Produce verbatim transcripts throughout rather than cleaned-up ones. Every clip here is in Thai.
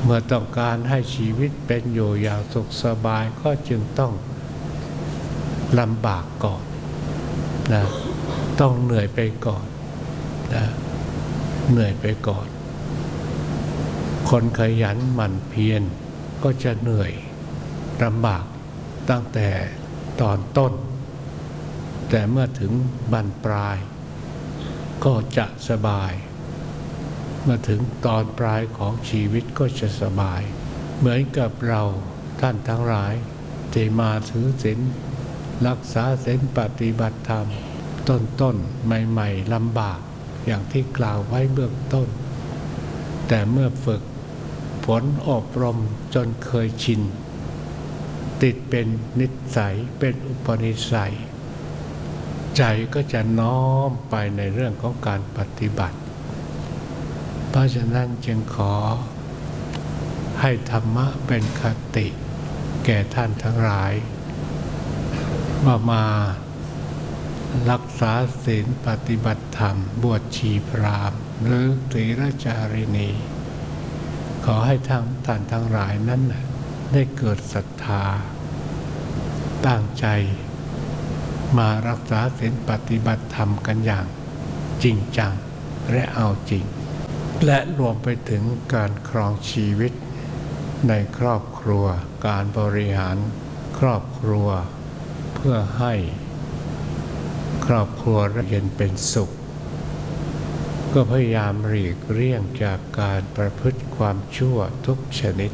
เมื่อต้องการให้ชีวิตเป็นอยู่อย่างสุขสบายก็จึงต้องลำบากก่อนนะต้องเหนื่อยไปก่อนนะเหนื่อยไปก่อนคนขยันหมั่นเพียรก็จะเหนื่อยลำบากตั้งแต่ตอนต้นแต่เมื่อถึงบั้นปลายก็จะสบายเมื่อถึงตอนปลายของชีวิตก็จะสบายเหมือนกับเราท่านทั้งหลายที่มาถือศีลรักษาศีลปฏิบัติธรรมต้นๆใหม่ๆลำบากอย่างที่กล่าวไว้เบื้องต้นแต่เมื่อฝึกฝนอบรมจนเคยชินติดเป็นนิสัยเป็นอุปนิสัยใจก็จะน้อมไปในเรื่องของการปฏิบัติเพราะฉะนั้นจึงขอให้ธรรมะเป็นคติแก่ท่านทั้งหลายว่ามารักษาศีลปฏิบัติธรรมบวชชีพราหมณ์หรือศรีราชารินีขอให้ทั้งท่านทั้งหลายนั้นได้เกิดศรัทธาตั้งใจมารักษาศีลปฏิบัติธรรมกันอย่างจริงจังและเอาจริงและรวมไปถึงการครองชีวิตในครอบครัวการบริหารครอบครัวเพื่อให้ครอบครัวเย็นเป็นสุขก็พยายามหลีกเลี่ยงจากการประพฤติความชั่วทุกชนิด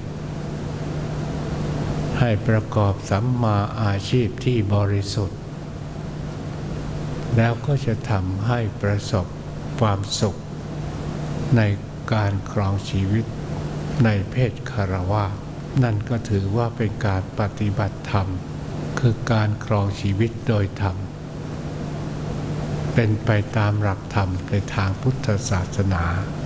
ให้ประกอบสัมมาอาชีพที่บริสุทธิ์แล้วก็จะทำให้ประสบความสุขในการครองชีวิตในเพศคฤหัสถ์นั่นก็ถือว่าเป็นการปฏิบัติธรรมคือการครองชีวิตโดยธรรมเป็นไปตามหลักธรรมในทางพุทธศาสนา